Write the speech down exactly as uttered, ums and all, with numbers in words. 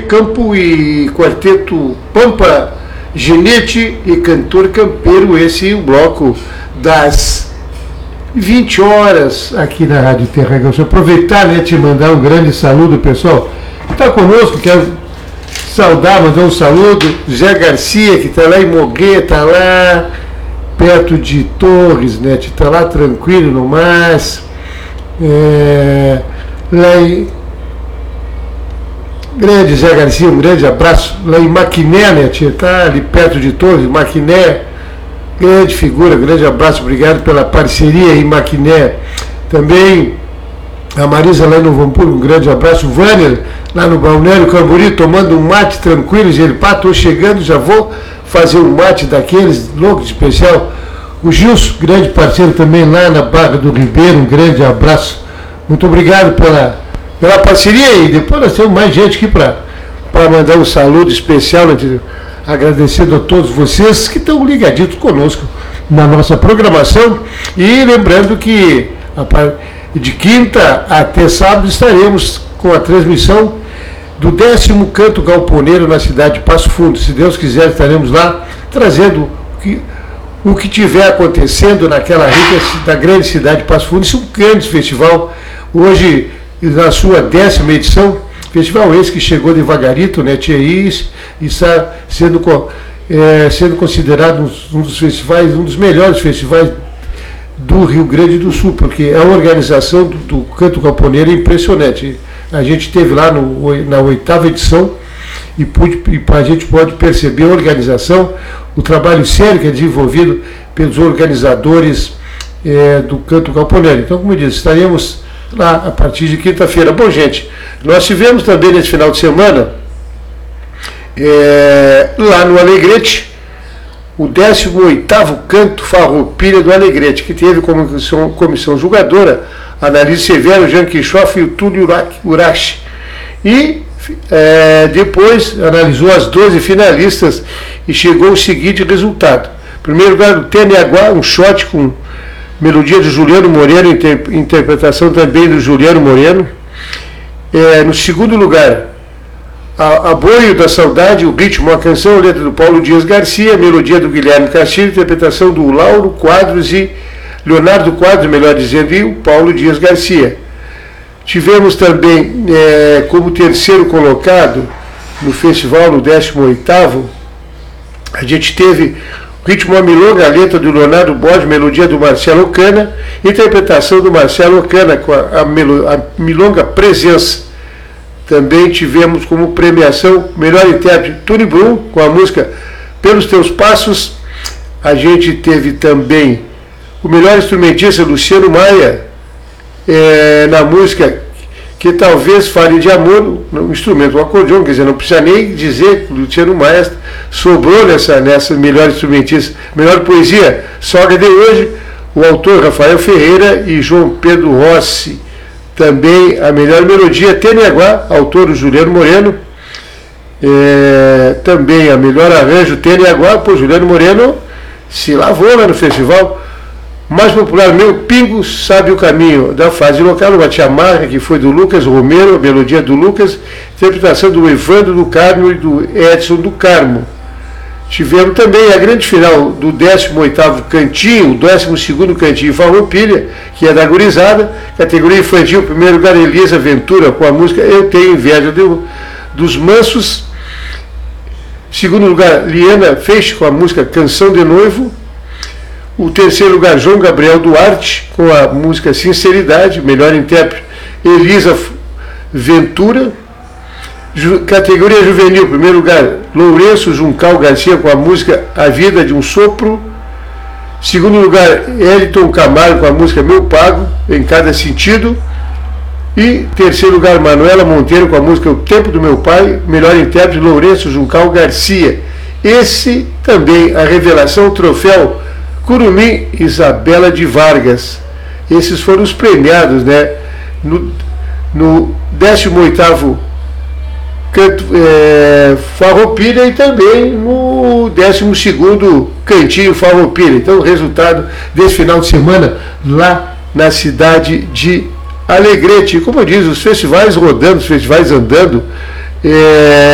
Campo e Quarteto Pampa Ginete e Cantor Campeiro, esse é o bloco das vinte horas aqui na Rádio Terra Gaúcha. Aproveitar, né, te mandar um grande saludo, pessoal que está conosco, quero saudar, mandar um saludo, Zé Garcia, que está lá em Moguê, está lá perto de Torres, né, está lá tranquilo no mas, é, lá em grande Zé Garcia, um grande abraço, lá em Maquiné, né, está ali perto de Torres, Maquiné, grande figura, grande abraço, obrigado pela parceria em Maquiné. Também a Marisa lá no Novo Hamburgo, um grande abraço. O Vâner lá no Balneário Camboriú, tomando um mate tranquilo, ele, pá, estou chegando, já vou fazer um mate daqueles, louco de especial. O Gilson, grande parceiro também lá na Barra do Ribeiro, um grande abraço. Muito obrigado pela, pela parceria e depois nós temos mais gente aqui para mandar um saludo especial, né? Agradecendo a todos vocês que estão ligaditos conosco na nossa programação e lembrando que de quinta até sábado estaremos com a transmissão do décimo Canto Galponeiro na cidade de Passo Fundo. Se Deus quiser, estaremos lá trazendo o que, o que tiver acontecendo naquela rica, da grande cidade de Passo Fundo. Isso é um grande festival, hoje na sua décima edição. Festival esse que chegou devagarito, né, tia Is, e está sendo, é, sendo considerado um dos festivais, um dos melhores festivais do Rio Grande do Sul, porque a organização do, do Canto Galponeiro é impressionante. A gente esteve lá no, na oitava edição e, pude, e a gente pode perceber a organização, o trabalho sério que é desenvolvido pelos organizadores é, do Canto Galponeiro. Então, como eu disse, estaremos lá a partir de quinta-feira. Bom, gente, nós tivemos também nesse final de semana, é, lá no Alegrete, o décimo oitavo Canto Farroupilha do Alegrete, que teve como comissão, comissão julgadora Analise Severo, Jean Quixoff e o Túlio Urashi. E é, depois analisou as doze finalistas e chegou ao seguinte resultado. Em primeiro lugar, o Teneaguá, um shot com melodia de Juliano Moreno, inter, interpretação também do Juliano Moreno. É, no segundo lugar, a, a Boio da Saudade, o ritmo, a canção, a letra do Paulo Dias Garcia, melodia do Guilherme Castilho, interpretação do Lauro Quadros e Leonardo Quadros, melhor dizendo, e o Paulo Dias Garcia. Tivemos também é, como terceiro colocado no festival, no décimo oitavo, a gente teve Ritmo a Milonga, a letra do Leonardo Borges, melodia do Marcelo Ocana, interpretação do Marcelo Ocana com a, a, a Milonga Presença. Também tivemos como premiação melhor intérprete Tony Brum com a música Pelos Teus Passos. A gente teve também o melhor instrumentista Luciano Maia é, na música Que Talvez Fale de Amor, no instrumento, o acordeão, quer dizer, não precisa nem dizer que o Luciano Maia sobrou nessa, nessa melhor instrumentista, melhor poesia, Sogra de Hoje, o autor Rafael Ferreira e João Pedro Rossi. Também a melhor melodia, Teneaguá, autor do Juliano Moreno. É, também a melhor arranjo, Teneaguá, por Juliano Moreno se lavou lá no festival. Mais popular, Meu Pingo Sabe o Caminho, da fase local, uma tia marca que foi do Lucas Romero, a melodia do Lucas, interpretação do Evandro do Carmo e do Edson do Carmo. Tivemos também a grande final do décimo oitavo Cantinho, o décimo segundo Cantinho Farroupilha, que é da gurizada, categoria infantil, em primeiro lugar, Elisa Ventura, com a música Eu Tenho Inveja do, dos Mansos. Segundo lugar, Liana Feixe, com a música Canção de Noivo. O terceiro lugar, João Gabriel Duarte, com a música Sinceridade, melhor intérprete, Elisa Ventura. Ju, categoria juvenil, primeiro lugar, Lourenço Juncal Garcia, com a música A Vida de um Sopro. Segundo lugar, Eliton Camargo, com a música Meu Pago, Em Cada Sentido. E terceiro lugar, Manuela Monteiro, com a música O Tempo do Meu Pai, melhor intérprete, Lourenço Juncal Garcia. Esse também, a revelação, o troféu Curumim Isabela de Vargas. Esses foram os premiados, né? No, no décimo oitavo Canto, é, Farroupilha e também no décimo segundo Cantinho Farroupilha. Então, o resultado desse final de semana lá na cidade de Alegrete. Como eu disse, os festivais rodando, os festivais andando. É,